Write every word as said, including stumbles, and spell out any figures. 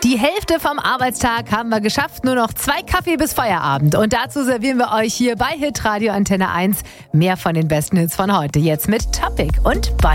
Die Hälfte vom Arbeitstag haben wir geschafft. Nur noch zwei Kaffee bis Feierabend. Und dazu servieren wir euch hier bei Hitradio Antenne eins mehr von den besten Hits von heute. Jetzt mit Topic und bei